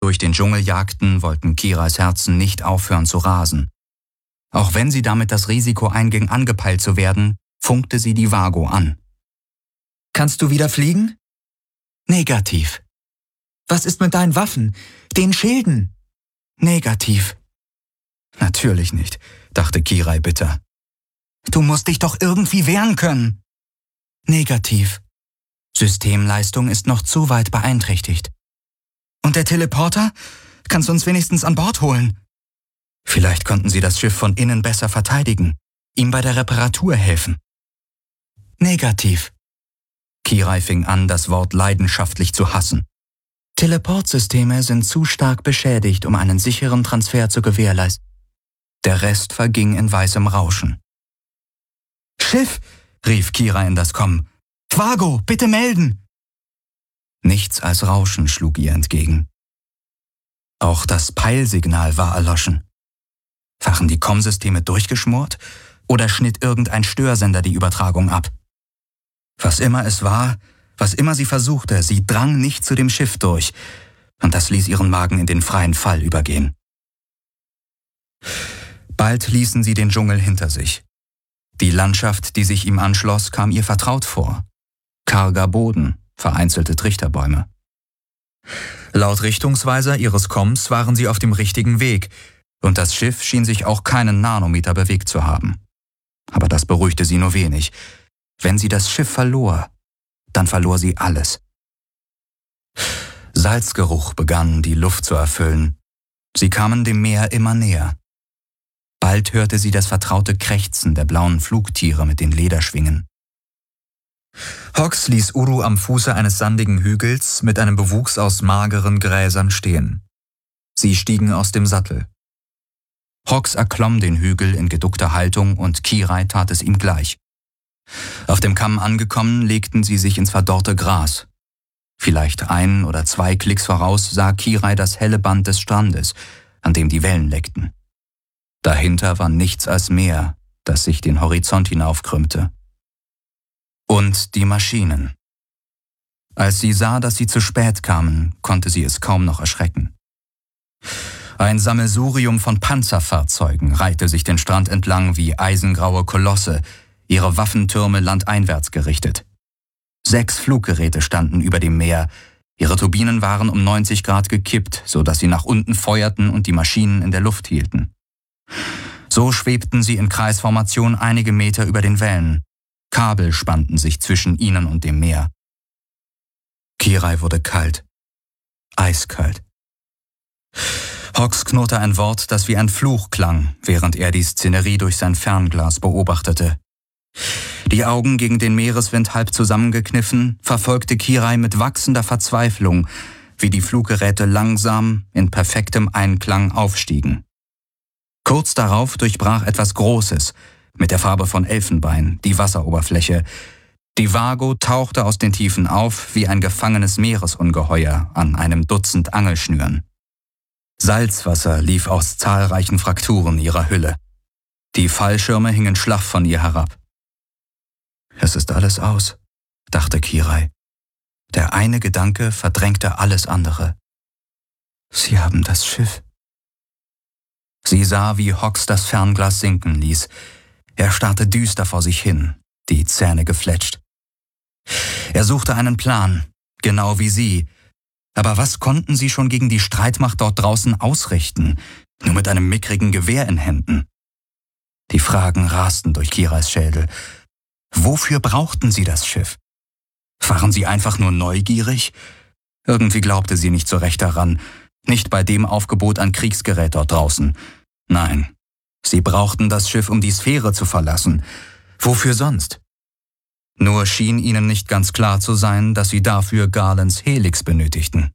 durch den Dschungel jagten, wollten Kirais Herzen nicht aufhören zu rasen. Auch wenn sie damit das Risiko einging, angepeilt zu werden, funkte sie die Vago an. »Kannst du wieder fliegen?« »Negativ.« »Was ist mit deinen Waffen, den Schilden?« »Negativ.« »Natürlich nicht«, dachte Kirai bitter. »Du musst dich doch irgendwie wehren können.« »Negativ. Systemleistung ist noch zu weit beeinträchtigt.« »Und der Teleporter? Kannst du uns wenigstens an Bord holen?« »Vielleicht konnten sie das Schiff von innen besser verteidigen, ihm bei der Reparatur helfen.« »Negativ.« Kirai fing an, das Wort leidenschaftlich zu hassen. »Teleportsysteme sind zu stark beschädigt, um einen sicheren Transfer zu gewährleisten.« Der Rest verging in weißem Rauschen. »Schiff«, rief Kirai in das Komm. »Vago, bitte melden!« Nichts als Rauschen schlug ihr entgegen. Auch das Peilsignal war erloschen. Waren die Kommsysteme durchgeschmort oder schnitt irgendein Störsender die Übertragung ab? Was immer es war, was immer sie versuchte, sie drang nicht zu dem Schiff durch, und das ließ ihren Magen in den freien Fall übergehen. Bald ließen sie den Dschungel hinter sich. Die Landschaft, die sich ihm anschloss, kam ihr vertraut vor. Karger Boden, vereinzelte Trichterbäume. Laut Richtungsweiser ihres Komms waren sie auf dem richtigen Weg, und das Schiff schien sich auch keinen Nanometer bewegt zu haben. Aber das beruhigte sie nur wenig. Wenn sie das Schiff verlor, dann verlor sie alles. Salzgeruch begann, die Luft zu erfüllen. Sie kamen dem Meer immer näher. Bald hörte sie das vertraute Krächzen der blauen Flugtiere mit den Lederschwingen. Hawks ließ Uru am Fuße eines sandigen Hügels mit einem Bewuchs aus mageren Gräsern stehen. Sie stiegen aus dem Sattel. Hawks erklomm den Hügel in geduckter Haltung und Kirai tat es ihm gleich. Auf dem Kamm angekommen, legten sie sich ins verdorrte Gras. Vielleicht 1 oder 2 Klicks voraus sah Kirai das helle Band des Strandes, an dem die Wellen leckten. Dahinter war nichts als Meer, das sich den Horizont hinaufkrümmte. Und die Maschinen. Als sie sah, dass sie zu spät kamen, konnte sie es kaum noch erschrecken. Ein Sammelsurium von Panzerfahrzeugen reihte sich den Strand entlang wie eisengraue Kolosse, ihre Waffentürme landeinwärts gerichtet. 6 Fluggeräte standen über dem Meer, ihre Turbinen waren um 90 Grad gekippt, sodass sie nach unten feuerten und die Maschinen in der Luft hielten. So schwebten sie in Kreisformation einige Meter über den Wellen. Kabel spannten sich zwischen ihnen und dem Meer. Kirai wurde kalt. Eiskalt. Hawks knurrte ein Wort, das wie ein Fluch klang, während er die Szenerie durch sein Fernglas beobachtete. Die Augen gegen den Meereswind halb zusammengekniffen, verfolgte Kirai mit wachsender Verzweiflung, wie die Fluggeräte langsam, in perfektem Einklang aufstiegen. Kurz darauf durchbrach etwas Großes, mit der Farbe von Elfenbein, die Wasseroberfläche. Die Vago tauchte aus den Tiefen auf wie ein gefangenes Meeresungeheuer an einem Dutzend Angelschnüren. Salzwasser lief aus zahlreichen Frakturen ihrer Hülle. Die Fallschirme hingen schlaff von ihr herab. »Es ist alles aus«, dachte Kirai. Der eine Gedanke verdrängte alles andere. »Sie haben das Schiff.« Sie sah, wie Hawks das Fernglas sinken ließ. Er starrte düster vor sich hin, die Zähne gefletscht. Er suchte einen Plan, genau wie sie. Aber was konnten sie schon gegen die Streitmacht dort draußen ausrichten, nur mit einem mickrigen Gewehr in Händen? Die Fragen rasten durch Kirais Schädel. Wofür brauchten sie das Schiff? Waren sie einfach nur neugierig? Irgendwie glaubte sie nicht so recht daran, nicht bei dem Aufgebot an Kriegsgerät dort draußen. Nein, sie brauchten das Schiff, um die Sphäre zu verlassen. Wofür sonst? Nur schien ihnen nicht ganz klar zu sein, dass sie dafür Garlands Helix benötigten.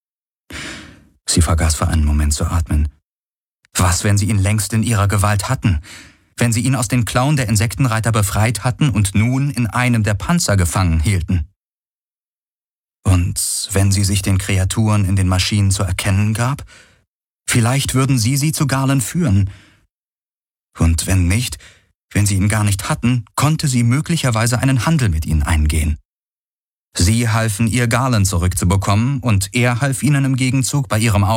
Sie vergaß für einen Moment zu atmen. Was, wenn sie ihn längst in ihrer Gewalt hatten? Wenn sie ihn aus den Klauen der Insektenreiter befreit hatten und nun in einem der Panzer gefangen hielten? Und wenn sie sich den Kreaturen in den Maschinen zu erkennen gab? Vielleicht würden sie zu Garland führen. Und wenn nicht, wenn sie ihn gar nicht hatten, konnte sie möglicherweise einen Handel mit ihnen eingehen. Sie halfen ihr, Garland zurückzubekommen, und er half ihnen im Gegenzug bei ihrem